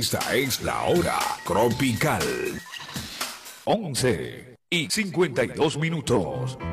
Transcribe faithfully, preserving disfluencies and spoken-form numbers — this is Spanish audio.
Esta es la hora tropical. once y cincuenta y dos minutos.